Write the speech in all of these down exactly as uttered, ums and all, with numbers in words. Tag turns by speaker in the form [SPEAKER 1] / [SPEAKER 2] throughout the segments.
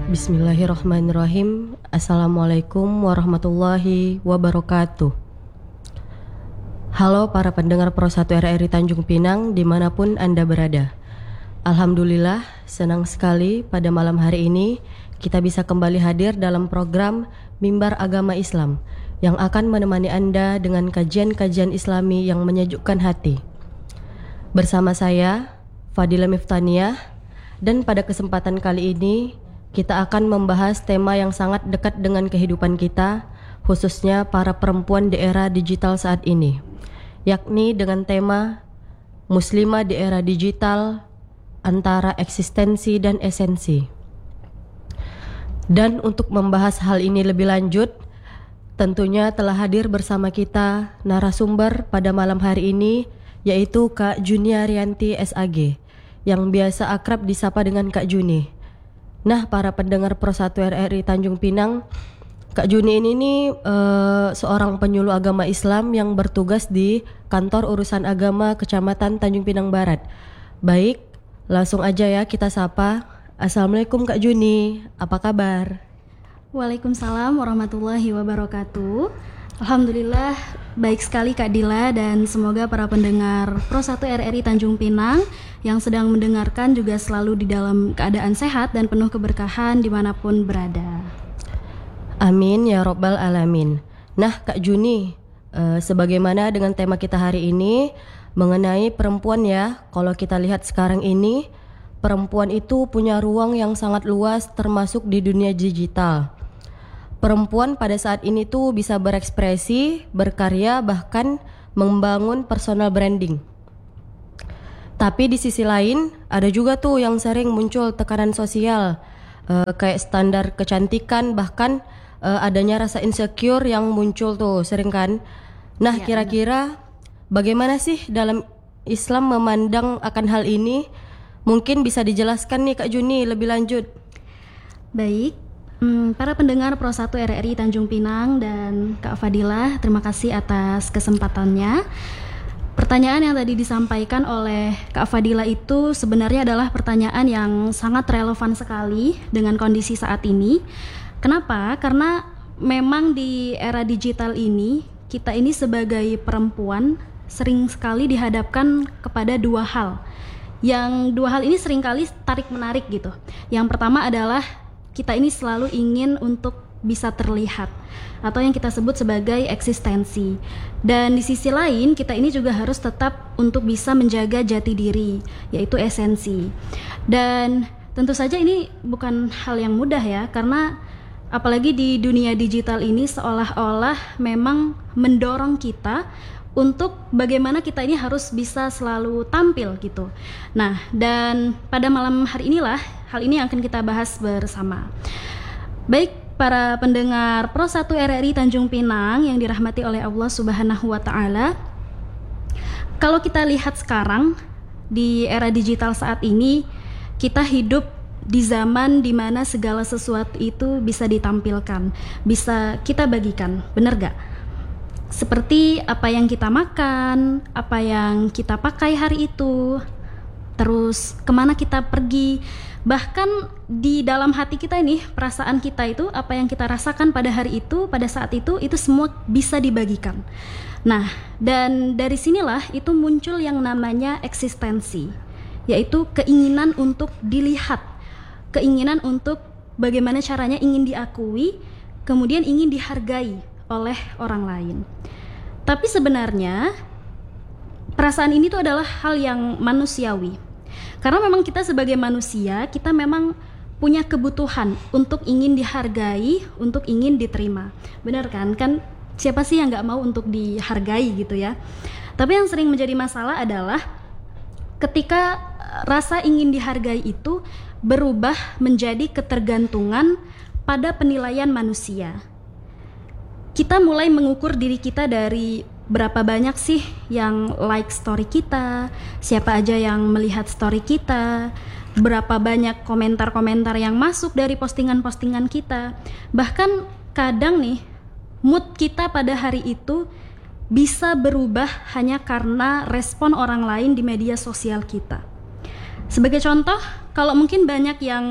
[SPEAKER 1] Bismillahirrahmanirrahim. Assalamualaikum warahmatullahi wabarakatuh. Halo para pendengar Pro satu R R I Tanjung Pinang dimanapun Anda berada. Alhamdulillah, senang sekali pada malam hari ini kita bisa kembali hadir dalam program Mimbar Agama Islam yang akan menemani Anda dengan kajian-kajian Islami yang menyejukkan hati. Bersama saya, Fadila Miftaniah, dan pada kesempatan kali ini kita akan membahas tema yang sangat dekat dengan kehidupan kita, khususnya para perempuan di era digital saat ini, yakni dengan tema Muslimah di era digital antara eksistensi dan esensi. Dan untuk membahas hal ini lebih lanjut, tentunya telah hadir bersama kita narasumber pada malam hari ini, yaitu Kak Junia Rianti S A G, yang biasa akrab disapa dengan Kak Juni. Nah, para pendengar Pro satu R R I Tanjung Pinang, Kak Juni ini nih uh, seorang penyuluh agama Islam yang bertugas di Kantor Urusan Agama Kecamatan Tanjung Pinang Barat. Baik, langsung aja ya kita sapa. Assalamualaikum Kak Juni, apa kabar?
[SPEAKER 2] Waalaikumsalam warahmatullahi wabarakatuh. Alhamdulillah baik sekali Kak Dila, dan semoga para pendengar Pro satu R R I Tanjung Pinang yang sedang mendengarkan juga selalu di dalam keadaan sehat dan penuh keberkahan dimanapun berada.
[SPEAKER 1] Amin ya robbal alamin. Nah Kak Juni, eh, sebagaimana dengan tema kita hari ini mengenai perempuan ya, kalau kita lihat sekarang ini perempuan itu punya ruang yang sangat luas termasuk di dunia digital. Perempuan pada saat ini tuh bisa berekspresi, berkarya, bahkan membangun personal branding. Tapi di sisi lain ada juga tuh yang sering muncul tekanan sosial, uh, kayak standar kecantikan, bahkan uh, adanya rasa insecure yang muncul tuh sering kan. Nah ya, kira-kira bagaimana sih dalam Islam memandang akan hal ini? Mungkin bisa dijelaskan nih Kak Juni lebih lanjut.
[SPEAKER 2] Baik. Hmm, para pendengar Pro satu R R I Tanjung Pinang dan Kak Fadila, terima kasih atas kesempatannya. Pertanyaan yang tadi disampaikan oleh Kak Fadila itu sebenarnya adalah pertanyaan yang sangat relevan sekali dengan kondisi saat ini. Kenapa? Karena memang di era digital ini, kita ini sebagai perempuan sering sekali dihadapkan kepada dua hal. Yang dua hal ini seringkali tarik-menarik gitu. Yang pertama adalah kita ini selalu ingin untuk bisa terlihat atau yang kita sebut sebagai eksistensi. Dan di sisi lain kita ini juga harus tetap untuk bisa menjaga jati diri, yaitu esensi. Dan tentu saja ini bukan hal yang mudah ya, karena apalagi di dunia digital ini seolah-olah memang mendorong kita untuk bagaimana kita ini harus bisa selalu tampil gitu. Nah, dan pada malam hari inilah hal ini yang akan kita bahas bersama. Baik, para pendengar Pro satu R R I Tanjung Pinang yang dirahmati oleh Allah Subhanahu wa taala. Kalau kita lihat sekarang di era digital saat ini, kita hidup di zaman di mana segala sesuatu itu bisa ditampilkan, bisa kita bagikan. Benar gak? Seperti apa yang kita makan, apa yang kita pakai hari itu, terus kemana kita pergi, bahkan di dalam hati kita ini, perasaan kita itu, apa yang kita rasakan pada hari itu, pada saat itu, itu semua bisa dibagikan. Nah, dan dari sinilah itu muncul yang namanya eksistensi, yaitu keinginan untuk dilihat, keinginan untuk bagaimana caranya ingin diakui, kemudian ingin dihargai oleh orang lain. Tapi sebenarnya perasaan ini tuh adalah hal yang manusiawi. Karena memang kita sebagai manusia, kita memang punya kebutuhan untuk ingin dihargai, untuk ingin diterima. Benar kan? Kan siapa sih yang gak mau untuk dihargai gitu ya. Tapi yang sering menjadi masalah adalah ketika rasa ingin dihargai itu berubah menjadi ketergantungan pada penilaian manusia. Kita mulai mengukur diri kita dari berapa banyak sih yang like story kita, siapa aja yang melihat story kita, berapa banyak komentar-komentar yang masuk dari postingan-postingan kita. Bahkan kadang nih mood kita pada hari itu bisa berubah hanya karena respon orang lain di media sosial kita. Sebagai contoh, kalau mungkin banyak yang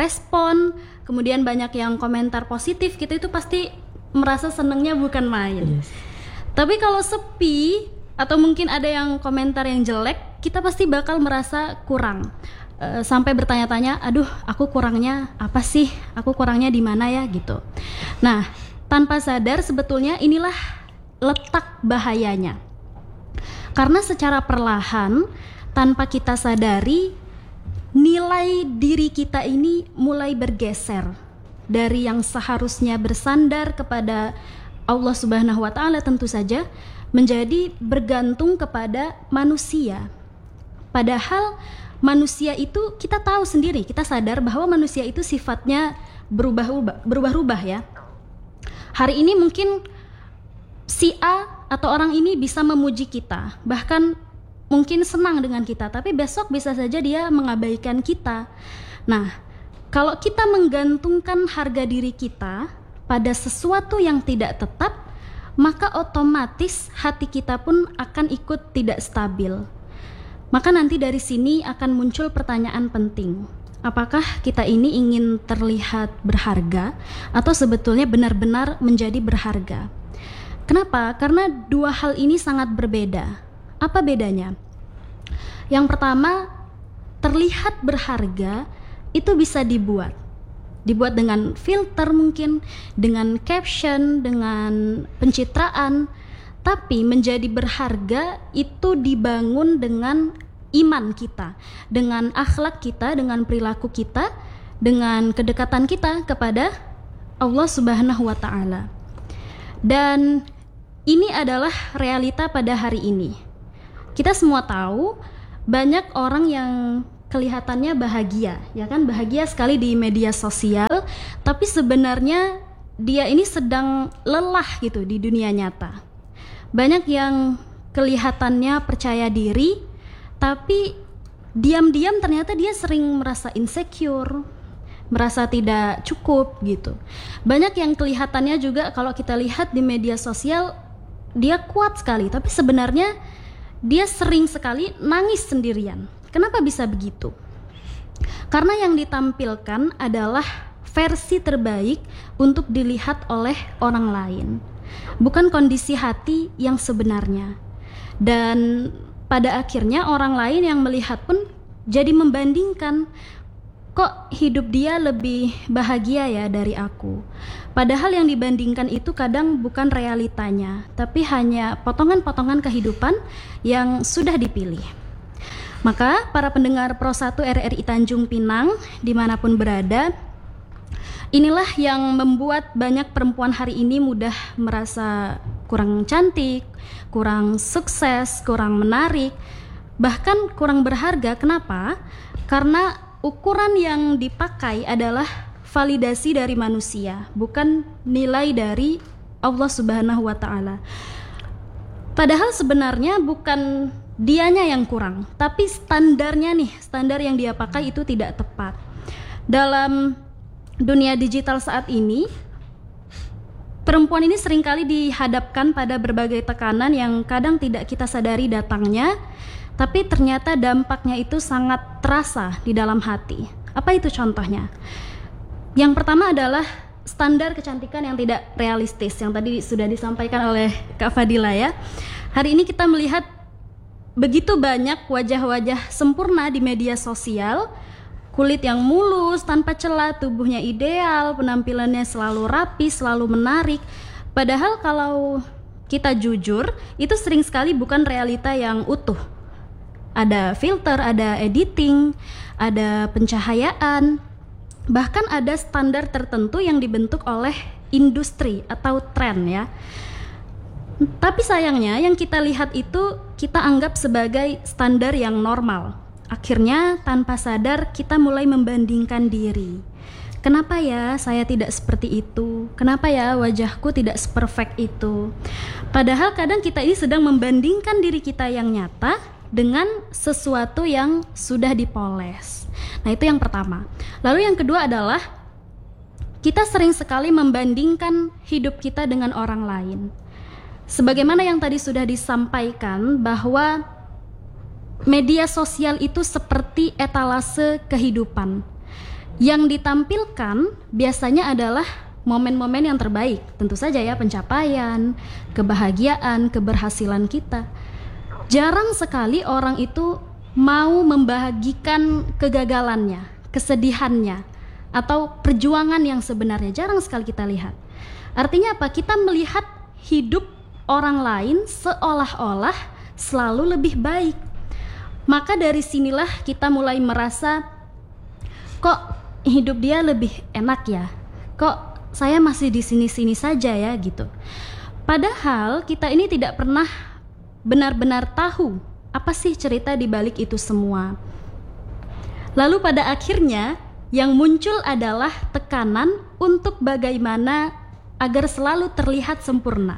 [SPEAKER 2] respon, kemudian banyak yang komentar positif, kita itu pasti merasa senangnya bukan main. Yes. Tapi kalau sepi atau mungkin ada yang komentar yang jelek, kita pasti bakal merasa kurang. E, sampai bertanya-tanya, aduh aku kurangnya apa sih? Aku kurangnya di mana ya gitu. Nah, tanpa sadar sebetulnya inilah letak bahayanya. Karena secara perlahan, tanpa kita sadari, nilai diri kita ini mulai bergeser dari yang seharusnya bersandar kepada Allah Subhanahu wa Ta'ala tentu saja, menjadi bergantung kepada manusia. Padahal manusia itu kita tahu sendiri, kita sadar bahwa manusia itu sifatnya berubah-ubah, berubah-ubah ya. Hari ini mungkin si A atau orang ini bisa memuji kita, bahkan mungkin senang dengan kita, tapi besok bisa saja dia mengabaikan kita. Nah, kalau kita menggantungkan harga diri kita pada sesuatu yang tidak tetap, maka otomatis hati kita pun akan ikut tidak stabil. Maka nanti dari sini akan muncul pertanyaan penting. Apakah kita ini ingin terlihat berharga atau sebetulnya benar-benar menjadi berharga? Kenapa? Karena dua hal ini sangat berbeda. Apa bedanya? Yang pertama, terlihat berharga itu bisa dibuat. Dibuat dengan filter mungkin, dengan caption, dengan pencitraan. Tapi menjadi berharga itu dibangun dengan iman kita, dengan akhlak kita, dengan perilaku kita, dengan kedekatan kita kepada Allah Subhanahu wa Ta'ala. Dan ini adalah realita pada hari ini. Kita semua tahu banyak orang yang kelihatannya bahagia, ya kan, bahagia sekali di media sosial, tapi sebenarnya dia ini sedang lelah gitu di dunia nyata. Banyak yang kelihatannya percaya diri, tapi diam-diam ternyata dia sering merasa insecure, merasa tidak cukup gitu. Banyak yang kelihatannya juga kalau kita lihat di media sosial, dia kuat sekali, tapi sebenarnya dia sering sekali nangis sendirian. Kenapa bisa begitu? Karena yang ditampilkan adalah versi terbaik untuk dilihat oleh orang lain, bukan kondisi hati yang sebenarnya. Dan pada akhirnya orang lain yang melihat pun jadi membandingkan, kok hidup dia lebih bahagia ya dari aku. Padahal yang dibandingkan itu kadang bukan realitanya, tapi hanya potongan-potongan kehidupan yang sudah dipilih. Maka para pendengar Pro satu R R I Tanjung Pinang dimanapun berada, inilah yang membuat banyak perempuan hari ini mudah merasa kurang cantik, kurang sukses, kurang menarik, bahkan kurang berharga. Kenapa? Karena ukuran yang dipakai adalah validasi dari manusia, bukan nilai dari Allah Subhanahu wa Ta'ala. Padahal sebenarnya bukan dianya yang kurang, tapi standarnya nih, standar yang dia pakai itu tidak tepat. Dalam dunia digital saat ini, perempuan ini seringkali dihadapkan pada berbagai tekanan yang kadang tidak kita sadari datangnya, tapi ternyata dampaknya itu sangat terasa di dalam hati. Apa itu contohnya? Yang pertama adalah standar kecantikan yang tidak realistis, yang tadi sudah disampaikan oleh Kak Fadila ya. Hari ini kita melihat begitu banyak wajah-wajah sempurna di media sosial, kulit yang mulus, tanpa celah, tubuhnya ideal, penampilannya selalu rapi, selalu menarik. Padahal kalau kita jujur, itu sering sekali bukan realita yang utuh. Ada filter, ada editing, ada pencahayaan, bahkan ada standar tertentu yang dibentuk oleh industri atau tren ya. Tapi sayangnya yang kita lihat itu kita anggap sebagai standar yang normal. Akhirnya tanpa sadar kita mulai membandingkan diri. Kenapa ya saya tidak seperti itu? Kenapa ya wajahku tidak seperfect itu? Padahal kadang kita ini sedang membandingkan diri kita yang nyata dengan sesuatu yang sudah dipoles. Nah, itu yang pertama. Lalu yang kedua adalah kita sering sekali membandingkan hidup kita dengan orang lain. Sebagaimana yang tadi sudah disampaikan bahwa media sosial itu seperti etalase kehidupan. Yang ditampilkan biasanya adalah momen-momen yang terbaik, tentu saja ya, pencapaian, kebahagiaan, keberhasilan kita. Jarang sekali orang itu mau membahagikan kegagalannya, kesedihannya, atau perjuangan yang sebenarnya. Jarang sekali kita lihat. Artinya apa? Kita melihat hidup orang lain seolah-olah selalu lebih baik. Maka dari sinilah kita mulai merasa, kok hidup dia lebih enak ya? Kok saya masih di sini-sini saja ya gitu. Padahal kita ini tidak pernah benar-benar tahu apa sih cerita di balik itu semua. Lalu pada akhirnya yang muncul adalah tekanan untuk bagaimana agar selalu terlihat sempurna.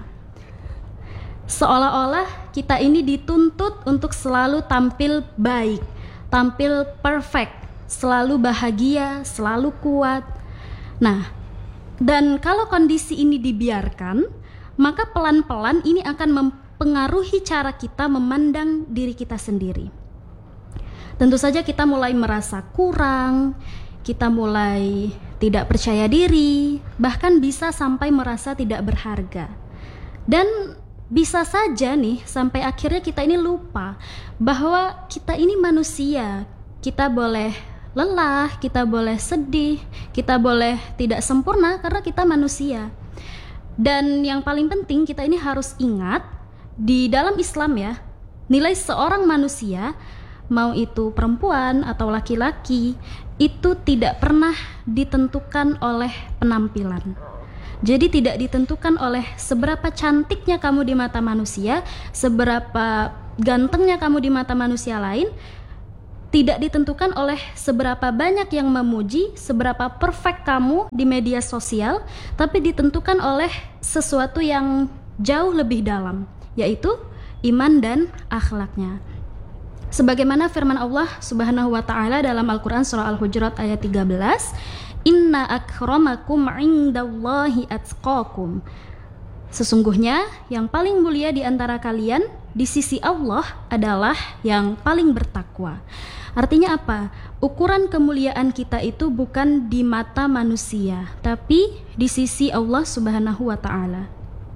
[SPEAKER 2] Seolah-olah kita ini dituntut untuk selalu tampil baik, tampil perfect, selalu bahagia, selalu kuat. Nah, dan kalau kondisi ini dibiarkan, maka pelan-pelan ini akan mempengaruhi cara kita memandang diri kita sendiri. Tentu saja kita mulai merasa kurang, kita mulai tidak percaya diri, bahkan bisa sampai merasa tidak berharga. Dan bisa saja nih sampai akhirnya kita ini lupa bahwa kita ini manusia. Kita boleh lelah, kita boleh sedih, kita boleh tidak sempurna karena kita manusia. Dan yang paling penting kita ini harus ingat, di dalam Islam ya, nilai seorang manusia, mau itu perempuan atau laki-laki, itu tidak pernah ditentukan oleh penampilan. Jadi tidak ditentukan oleh seberapa cantiknya kamu di mata manusia, seberapa gantengnya kamu di mata manusia lain. Tidak ditentukan oleh seberapa banyak yang memuji, seberapa perfect kamu di media sosial, tapi ditentukan oleh sesuatu yang jauh lebih dalam, yaitu iman dan akhlaknya. Sebagaimana firman Allah Subhanahu wa taala dalam Al-Qur'an surah Al-Hujurat ayat tiga belas, "Inna akramakum 'indallahi atqakum." Sesungguhnya yang paling mulia di antara kalian di sisi Allah adalah yang paling bertakwa. Artinya apa? Ukuran kemuliaan kita itu bukan di mata manusia, tapi di sisi Allah Subhanahu wa taala.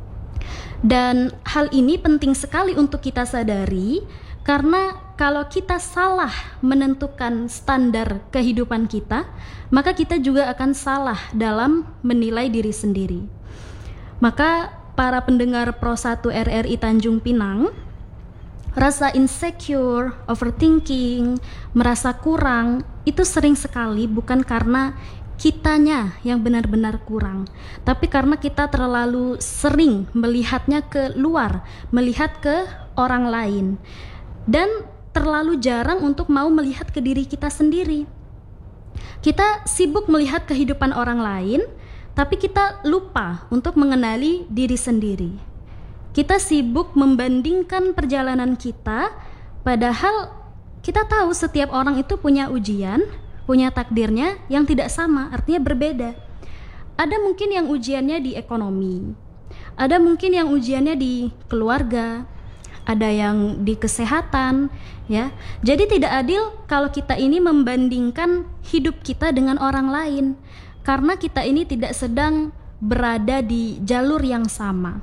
[SPEAKER 2] Dan hal ini penting sekali untuk kita sadari, karena kalau kita salah menentukan standar kehidupan kita, maka kita juga akan salah dalam menilai diri sendiri. Maka para pendengar Pro satu R R I Tanjung Pinang, rasa insecure, overthinking, merasa kurang, itu sering sekali bukan karena kitanya yang benar-benar kurang, tapi karena kita terlalu sering melihatnya ke luar, melihat ke orang lain, dan terlalu jarang untuk mau melihat ke diri kita sendiri. Kita sibuk melihat kehidupan orang lain, tapi kita lupa untuk mengenali diri sendiri. Kita sibuk membandingkan perjalanan kita, padahal kita tahu setiap orang itu punya ujian, punya takdirnya yang tidak sama, artinya berbeda. Ada mungkin yang ujiannya di ekonomi, ada mungkin yang ujiannya di keluarga, ada yang di kesehatan, ya. Jadi tidak adil kalau kita ini membandingkan hidup kita dengan orang lain, karena kita ini tidak sedang berada di jalur yang sama.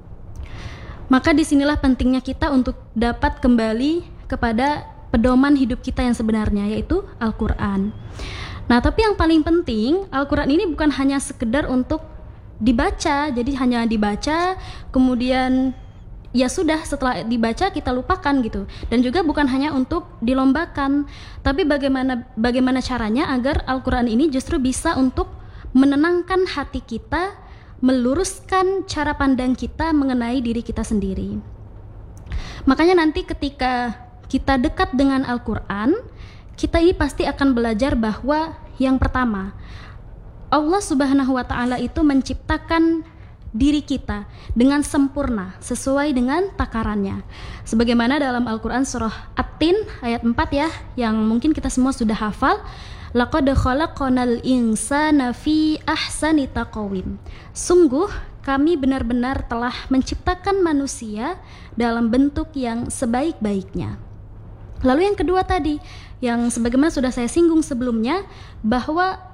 [SPEAKER 2] Maka disinilah pentingnya kita untuk dapat kembali kepada pedoman hidup kita yang sebenarnya, yaitu Al-Quran. Nah, tapi yang paling penting, Al-Quran ini bukan hanya sekedar untuk dibaca, jadi hanya dibaca, kemudian ya sudah, setelah dibaca kita lupakan gitu. Dan juga bukan hanya untuk dilombakan, tapi bagaimana bagaimana caranya agar Al-Quran ini justru bisa untuk menenangkan hati kita, meluruskan cara pandang kita mengenai diri kita sendiri. Makanya nanti ketika kita dekat dengan Al-Quran, kita ini pasti akan belajar bahwa yang pertama, Allah Subhanahu wa ta'ala itu menciptakan diri kita dengan sempurna sesuai dengan takarannya. Sebagaimana dalam Al-Quran surah At-Tin ayat empat ya, yang mungkin kita semua sudah hafal, laqad khalaqnal insana fi ahsani taqwim. Sungguh kami benar-benar telah menciptakan manusia dalam bentuk yang sebaik-baiknya. Lalu yang kedua tadi, yang sebagaimana sudah saya singgung sebelumnya, bahwa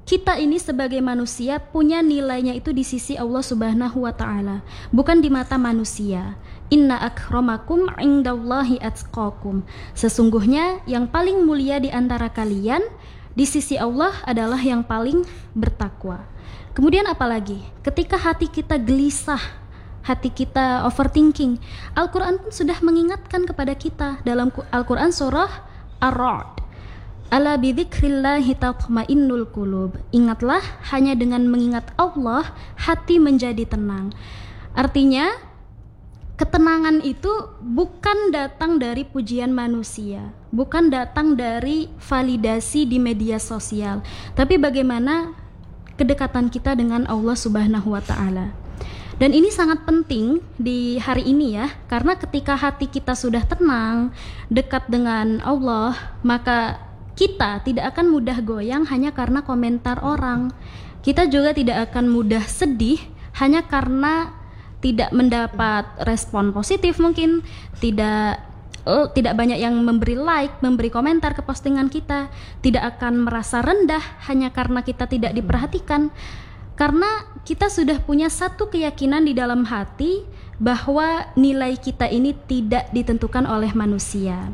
[SPEAKER 2] kita ini sebagai manusia punya nilainya itu di sisi Allah Subhanahu wa taala, bukan di mata manusia. Inna akramakum indallahi atqakum. Sesungguhnya yang paling mulia di antara kalian di sisi Allah adalah yang paling bertakwa. Kemudian apalagi? Ketika hati kita gelisah, hati kita overthinking, Al-Qur'an pun sudah mengingatkan kepada kita dalam Al-Qur'an surah Ar-Ra'd. Ala bidzikrillahi tatma'innul qulub. Ingatlah, hanya dengan mengingat Allah hati menjadi tenang. Artinya ketenangan itu bukan datang dari pujian manusia, bukan datang dari validasi di media sosial, tapi bagaimana kedekatan kita dengan Allah Subhanahu wa taala. Dan ini sangat penting di hari ini ya, karena ketika hati kita sudah tenang, dekat dengan Allah, maka kita tidak akan mudah goyang hanya karena komentar orang. Kita juga tidak akan mudah sedih hanya karena tidak mendapat respon positif, mungkin tidak uh, tidak banyak yang memberi like, memberi komentar ke postingan kita. Tidak akan merasa rendah hanya karena kita tidak diperhatikan. Karena kita sudah punya satu keyakinan di dalam hati bahwa nilai kita ini tidak ditentukan oleh manusia.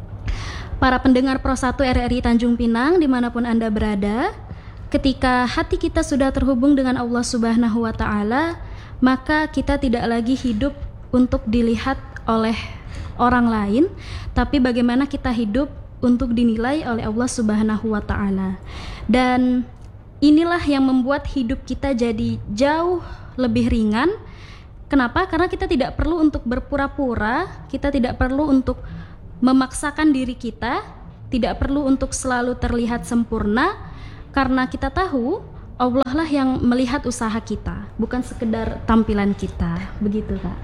[SPEAKER 2] Para pendengar Pro satu R R I Tanjung Pinang dimanapun Anda berada, ketika hati kita sudah terhubung dengan Allah Subhanahu wa taala, maka kita tidak lagi hidup untuk dilihat oleh orang lain, tapi bagaimana kita hidup untuk dinilai oleh Allah Subhanahu wa taala. Dan inilah yang membuat hidup kita jadi jauh lebih ringan. Kenapa? Karena kita tidak perlu untuk berpura-pura, kita tidak perlu untuk memaksakan diri kita, tidak perlu untuk selalu terlihat sempurna, karena kita tahu Allah lah yang melihat usaha kita, bukan sekedar tampilan kita. Begitu Kak.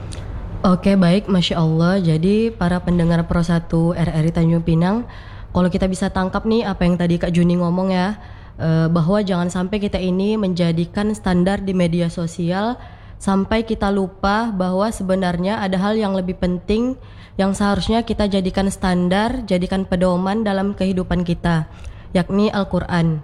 [SPEAKER 1] Oke, baik, Masya Allah. Jadi para pendengar Pro satu R R I Tanjung Pinang, kalau kita bisa tangkap nih apa yang tadi Kak Juni ngomong ya, eh, bahwa jangan sampai kita ini menjadikan standar di media sosial sampai kita lupa bahwa sebenarnya ada hal yang lebih penting yang seharusnya kita jadikan standar, jadikan pedoman dalam kehidupan kita, yakni Al-Quran.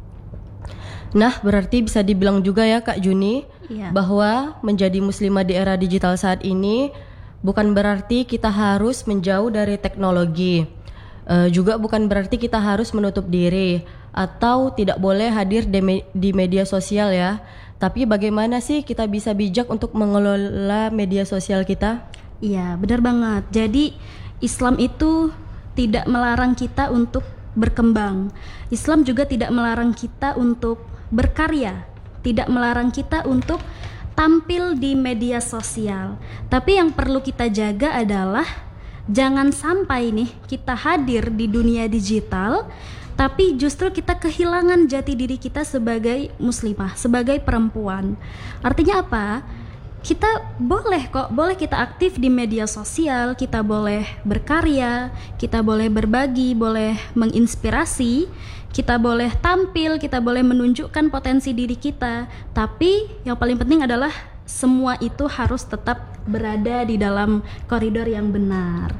[SPEAKER 1] Nah, berarti bisa dibilang juga ya Kak Juni, iya, bahwa menjadi muslimah di era digital saat ini bukan berarti kita harus menjauh dari teknologi, e, juga bukan berarti kita harus menutup diri atau tidak boleh hadir di, me- di media sosial ya. Tapi bagaimana sih kita bisa bijak untuk mengelola media sosial kita?
[SPEAKER 2] Iya, benar banget. Jadi Islam itu tidak melarang kita untuk berkembang. Islam juga tidak melarang kita untuk berkarya, tidak melarang kita untuk tampil di media sosial. Tapi yang perlu kita jaga adalah jangan sampai nih kita hadir di dunia digital, tapi justru kita kehilangan jati diri kita sebagai muslimah, sebagai perempuan. Artinya apa? Kita boleh kok, boleh kita aktif di media sosial, kita boleh berkarya, kita boleh berbagi, boleh menginspirasi, kita boleh tampil, kita boleh menunjukkan potensi diri kita. Tapi yang paling penting adalah semua itu harus tetap berada di dalam koridor yang benar.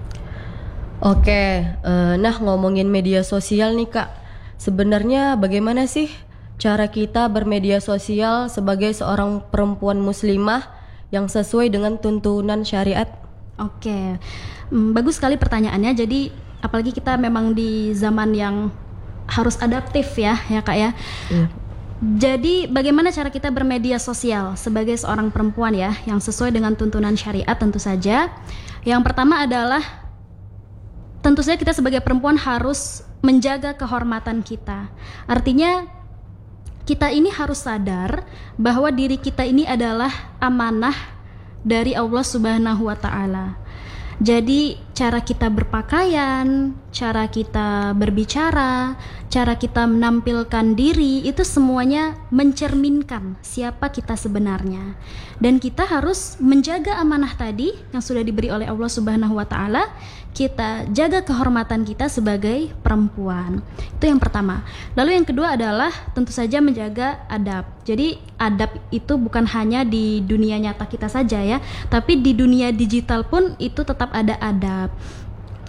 [SPEAKER 1] Oke, uh, nah ngomongin media sosial nih Kak, sebenarnya bagaimana sih cara kita bermedia sosial sebagai seorang perempuan muslimah yang sesuai dengan tuntunan syariat?
[SPEAKER 2] Oke, hmm, bagus sekali pertanyaannya. Jadi apalagi kita memang di zaman yang harus adaptif ya, ya Kak ya. Hmm. Jadi bagaimana cara kita bermedia sosial sebagai seorang perempuan ya, yang sesuai dengan tuntunan syariat tentu saja. Yang pertama adalah tentu saja kita sebagai perempuan harus menjaga kehormatan kita. Artinya kita ini harus sadar bahwa diri kita ini adalah amanah dari Allah Subhanahu wa taala. Jadi cara kita berpakaian, cara kita berbicara, cara kita menampilkan diri itu semuanya mencerminkan siapa kita sebenarnya. Dan kita harus menjaga amanah tadi yang sudah diberi oleh Allah Subhanahu wa taala. Kita jaga kehormatan kita sebagai perempuan. Itu yang pertama. Lalu yang kedua adalah tentu saja menjaga adab. Jadi adab itu bukan hanya di dunia nyata kita saja ya, tapi di dunia digital pun itu tetap ada adab.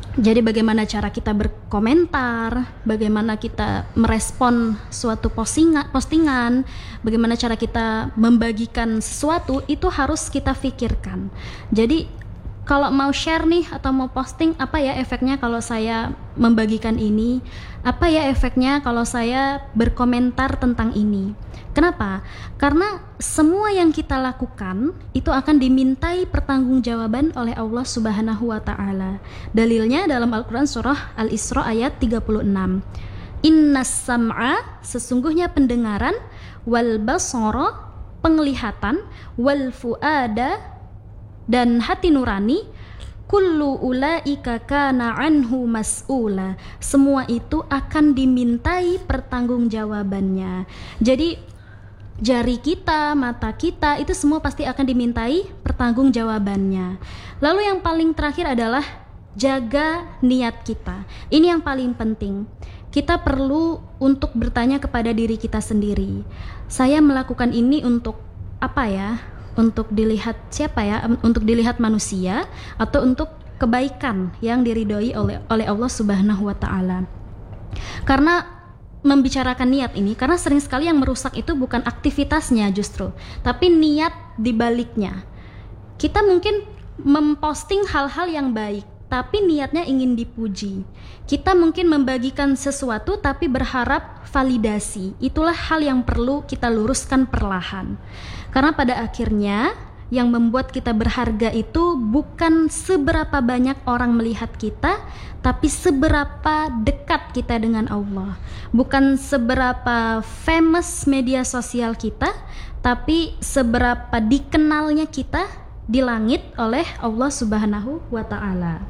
[SPEAKER 2] Jadi bagaimana cara kita berkomentar, bagaimana kita merespon suatu postingan, postingan, bagaimana cara kita membagikan sesuatu, itu harus kita pikirkan. Jadi kalau mau share nih atau mau posting, apa ya efeknya kalau saya membagikan ini? Apa ya efeknya kalau saya berkomentar tentang ini? Kenapa? Karena semua yang kita lakukan itu akan dimintai pertanggungjawaban oleh Allah Subhanahu wa taala. Dalilnya dalam Al-Qur'an surah Al-Isra ayat tiga puluh enam. Innas sam'a, sesungguhnya pendengaran, wal basara, penglihatan, wal fuada, dan hati nurani, kullu ulaika kana anhu mas'ula, semua itu akan dimintai pertanggungjawabannya. Jadi jari kita, mata kita, itu semua pasti akan dimintai pertanggungjawabannya. Lalu yang paling terakhir adalah jaga niat kita. Ini yang paling penting. Kita perlu untuk bertanya kepada diri kita sendiri. Saya melakukan ini untuk apa ya? Untuk dilihat siapa ya? Untuk dilihat manusia atau untuk kebaikan yang diridhoi oleh oleh Allah Subhanahu wa taala. Karena membicarakan niat ini, karena sering sekali yang merusak itu bukan aktivitasnya justru, tapi niat dibaliknya. Kita mungkin memposting hal-hal yang baik, tapi niatnya ingin dipuji. Kita mungkin membagikan sesuatu tapi berharap validasi. Itulah hal yang perlu kita luruskan perlahan. Karena pada akhirnya yang membuat kita berharga itu bukan seberapa banyak orang melihat kita, tapi seberapa dekat kita dengan Allah. Bukan seberapa famous media sosial kita, tapi seberapa dikenalnya kita di langit oleh Allah Subhanahu wa taala.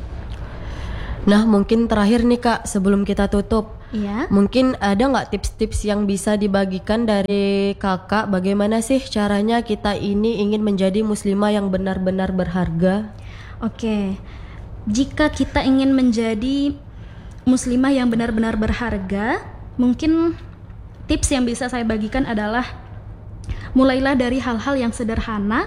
[SPEAKER 1] Nah, mungkin terakhir nih Kak, sebelum kita tutup,
[SPEAKER 2] Iya.
[SPEAKER 1] mungkin ada nggak tips-tips yang bisa dibagikan dari Kakak, bagaimana sih caranya kita ini ingin menjadi muslimah yang benar-benar berharga?
[SPEAKER 2] Oke, jika kita ingin menjadi muslimah yang benar-benar berharga, mungkin tips yang bisa saya bagikan adalah mulailah dari hal-hal yang sederhana,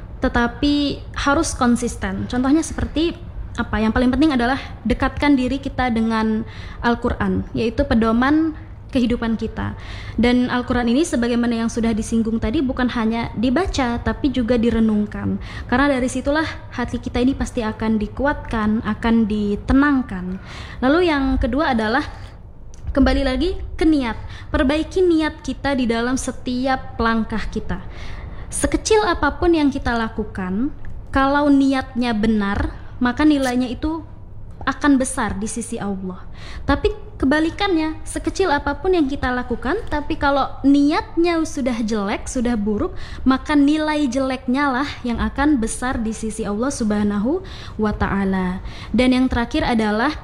[SPEAKER 2] tetapi harus konsisten. Contohnya seperti apa? Yang paling penting adalah dekatkan diri kita dengan Al-Quran, yaitu pedoman kehidupan kita. Dan Al-Quran ini sebagaimana yang sudah disinggung tadi, bukan hanya dibaca tapi juga direnungkan. Karena dari situlah hati kita ini pasti akan dikuatkan, akan ditenangkan. Lalu yang kedua adalah kembali lagi ke niat. Perbaiki niat kita di dalam setiap langkah kita. Sekecil apapun yang kita lakukan, kalau niatnya benar, maka nilainya itu akan besar di sisi Allah. Tapi kebalikannya, sekecil apapun yang kita lakukan, tapi kalau niatnya sudah jelek, sudah buruk, maka nilai jeleknya lah yang akan besar di sisi Allah Subhanahu wa ta'ala. Dan yang terakhir adalah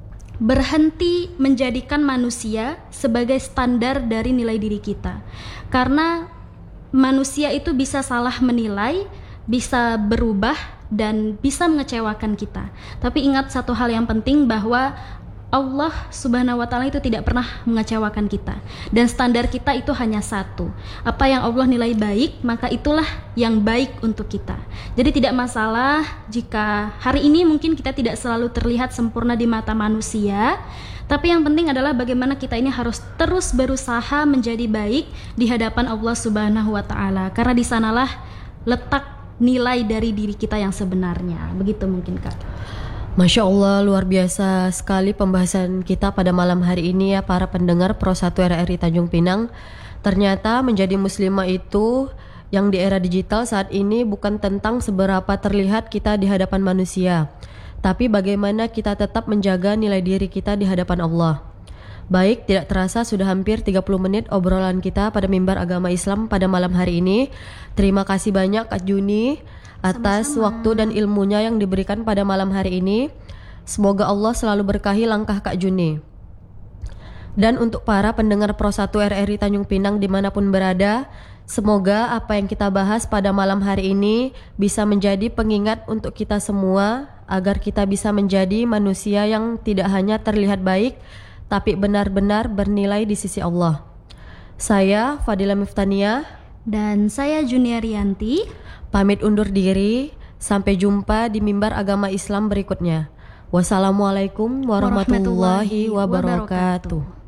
[SPEAKER 2] berhenti menjadikan manusia sebagai standar dari nilai diri kita. Karena manusia itu bisa salah menilai, bisa berubah, dan bisa mengecewakan kita. Tapi ingat satu hal yang penting, bahwa Allah Subhanahu wa ta'ala itu tidak pernah mengecewakan kita. Dan standar kita itu hanya satu. Apa yang Allah nilai baik, maka itulah yang baik untuk kita. Jadi tidak masalah jika hari ini mungkin kita tidak selalu terlihat sempurna di mata manusia, tapi yang penting adalah bagaimana kita ini harus terus berusaha menjadi baik di hadapan Allah Subhanahu wa ta'ala. Karena di sanalah letak nilai dari diri kita yang sebenarnya. Begitu mungkin Kak.
[SPEAKER 1] Masya Allah, luar biasa sekali pembahasan kita pada malam hari ini ya para pendengar Pro satu R R I Tanjung Pinang. Ternyata menjadi muslimah itu yang di era digital saat ini bukan tentang seberapa terlihat kita di hadapan manusia, tapi bagaimana kita tetap menjaga nilai diri kita di hadapan Allah. Baik, tidak terasa sudah hampir tiga puluh menit obrolan kita pada Mimbar Agama Islam pada malam hari ini. Terima kasih banyak Kak Juni atas
[SPEAKER 2] Sama-sama.
[SPEAKER 1] waktu dan ilmunya yang diberikan pada malam hari ini. Semoga Allah selalu berkahi langkah Kak Juni. Dan untuk para pendengar Pro satu R R I Tanjung Pinang dimanapun berada, semoga apa yang kita bahas pada malam hari ini bisa menjadi pengingat untuk kita semua, agar kita bisa menjadi manusia yang tidak hanya terlihat baik, tapi benar-benar bernilai di sisi Allah. Saya Fadila Miftania
[SPEAKER 2] Dan saya Juniarianti,
[SPEAKER 1] pamit undur diri. Sampai jumpa di Mimbar Agama Islam berikutnya. Wassalamualaikum warahmatullahi wabarakatuh.